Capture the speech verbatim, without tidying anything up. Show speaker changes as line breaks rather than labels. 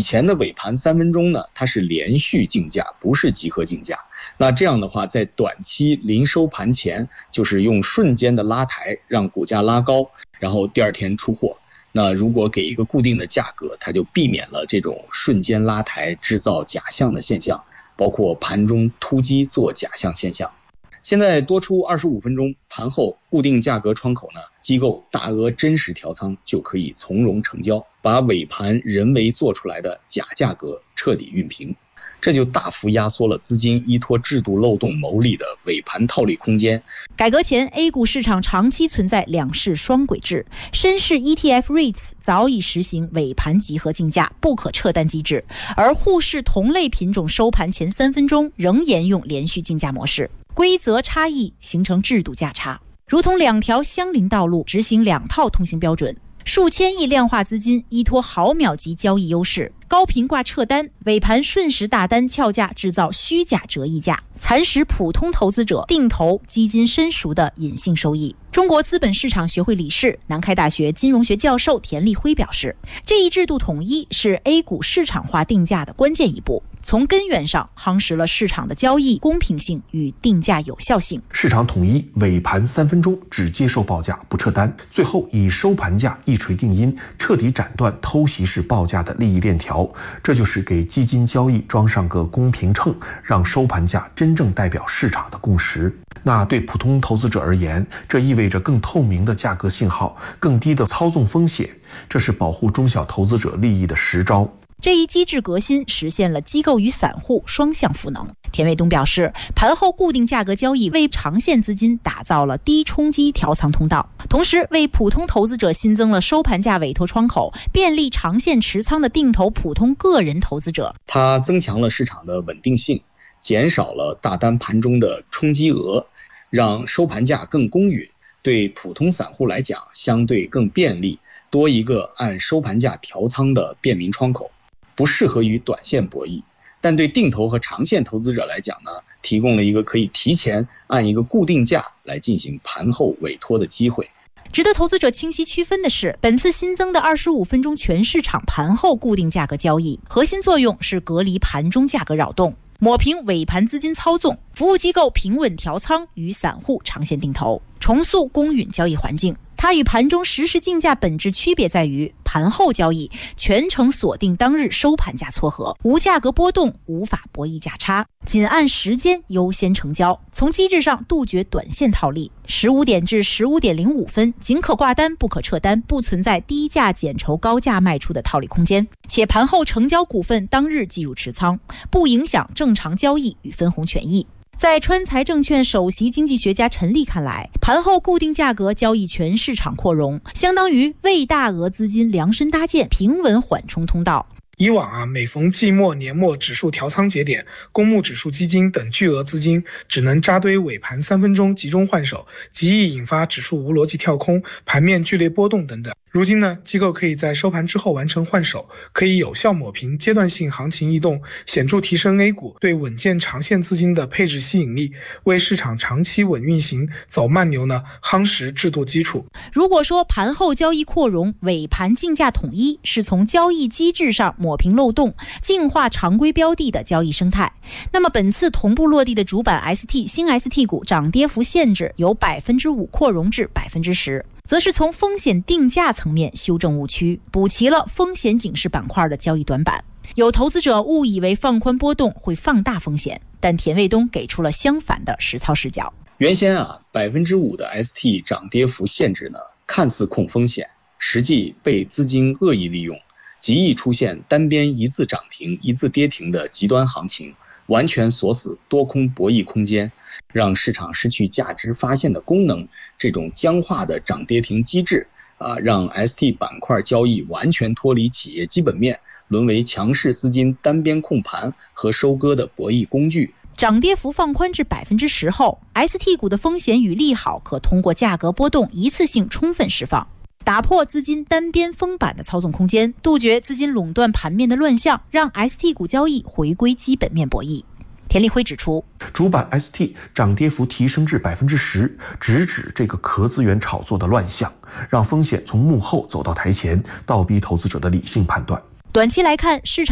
前的尾盘三分钟呢，它是连续竞价，不是集合竞价。那这样的话，在短期临收盘前，就是用瞬间的拉抬让股价拉高，然后第二天出货。那如果给一个固定的价格，它就避免了这种瞬间拉抬制造假象的现象，包括盘中突击做假象现象。现在多出二十五分钟，盘后固定价格窗口呢，机构大额真实调仓就可以从容成交，把尾盘人为做出来的假价格彻底熨平，这就大幅压缩了资金依托制度漏洞牟利的尾盘套利空间。
改革前 A 股市场长期存在两市双轨制，深市 E T F REITs 早已实行尾盘集合竞价不可撤单机制，而沪市同类品种收盘前三分钟仍沿用连续竞价模式，规则差异形成制度价差，如同两条相邻道路执行两套通行标准。数千亿量化资金依托毫秒级交易优势，高频挂撤单，尾盘瞬时大单撬价，制造虚假折溢价，蚕食普通投资者定投基金深熟的隐性收益。中国资本市场学会理事、南开大学金融学教授田立辉表示，这一制度统一是 A 股市场化定价的关键一步，从根源上夯实了市场的交易公平性与定价有效性。
市场统一，尾盘三分钟只接受报价不撤单，最后以收盘价一锤定音，彻底斩断偷袭式报价的利益链条。这就是给基金交易装上个公平秤，让收盘价真正代表市场的共识。那对普通投资者而言，这意味着更透明的价格信号，更低的操纵风险，这是保护中小投资者利益的实招。
这一机制革新实现了机构与散户双向赋能。田卫东表示，盘后固定价格交易为长线资金打造了低冲击调仓通道，同时为普通投资者新增了收盘价委托窗口，便利长线持仓的定投普通个人投资者。
它增强了市场的稳定性，减少了大单盘中的冲击额，让收盘价更公允，对普通散户来讲相对更便利，多一个按收盘价调仓的便民窗口。不适合于短线博弈，但对定投和长线投资者来讲呢，提供了一个可以提前按一个固定价来进行盘后委托的机会。
值得投资者清晰区分的是，本次新增的二十五分钟全市场盘后固定价格交易，核心作用是隔离盘中价格扰动，抹平尾盘资金操纵，服务机构平稳调仓与散户长线定投，重塑公允交易环境。它与盘中实时竞价本质区别在于，盘后交易全程锁定当日收盘价撮合，无价格波动，无法博弈价差，仅按时间优先成交。从机制上杜绝短线套利，十五点至十五点零五分仅可挂单不可撤单，不存在低价减筹高价卖出的套利空间，且盘后成交股份当日计入持仓，不影响正常交易与分红权益。在川财证券首席经济学家陈立看来，盘后固定价格交易全市场扩容，相当于为大额资金量身搭建平稳缓冲通道。
以往啊，每逢季末、年末指数调仓节点，公募指数基金等巨额资金只能扎堆尾盘三分钟集中换手，极易引发指数无逻辑跳空、盘面剧烈波动等等。如今呢，机构可以在收盘之后完成换手，可以有效抹平阶段性行情异动，显著提升 A 股对稳健长线资金的配置吸引力，为市场长期稳运行走慢牛呢夯实制度基础。
如果说盘后交易扩容、尾盘竞价统一是从交易机制上抹平漏洞，净化常规标的的交易生态，那么本次同步落地的主板 S T 新 S T 股涨跌幅限制由 百分之五 扩容至 百分之十，则是从风险定价层面修正误区，补齐了风险警示板块的交易短板。有投资者误以为放宽波动会放大风险，但田卫东给出了相反的实操视角。
原先啊 百分之五 的 S T 涨跌幅限制呢，看似控风险，实际被资金恶意利用，极易出现单边一字涨停一字跌停的极端行情，完全锁死多空博弈空间，让市场失去价值发现的功能。这种僵化的涨跌停机制啊，让 S T 板块交易完全脱离企业基本面，沦为强势资金单边控盘和收割的博弈工具。
涨跌幅放宽至 百分之十 后， S T 股的风险与利好可通过价格波动一次性充分释放，打破资金单边封板的操纵空间，杜绝资金垄断盘面的乱象，让 S T 股交易回归基本面博弈。田立辉指出，
主板 S T 涨跌幅提升至 百分之十， 直指这个壳资源炒作的乱象，让风险从幕后走到台前，倒逼投资者的理性判断。
短期来看，市场